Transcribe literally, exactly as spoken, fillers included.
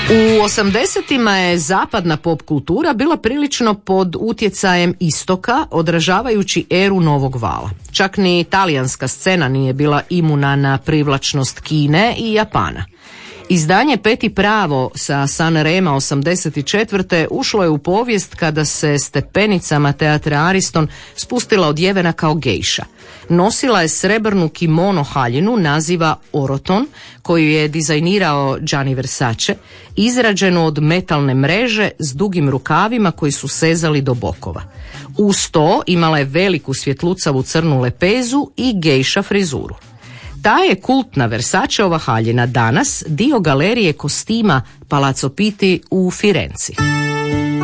U osamdesetima je zapadna pop kultura bila prilično pod utjecajem istoka, odražavajući eru novog vala. Čak ni talijanska scena nije bila imuna na privlačnost Kine i Japana. Izdanje Peti pravo sa Sanrema osamdeset četvrte ušlo je u povijest kada se stepenicama teatra Ariston spustila odjevena kao gejša. Nosila je srebrnu kimono haljinu naziva Oroton, koju je dizajnirao Gianni Versace, izrađenu od metalne mreže s dugim rukavima koji su sezali do bokova. Uz to imala je veliku svjetlucavu crnu lepezu i gejša frizuru. Ta je kultna Versaceova haljina danas dio galerije kostima Palazzo Pitti u Firenci.